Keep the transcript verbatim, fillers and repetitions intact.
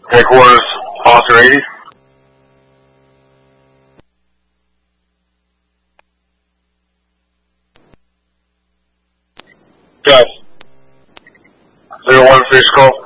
Headquarters, Foster eighty. Yes. Zero one three skull.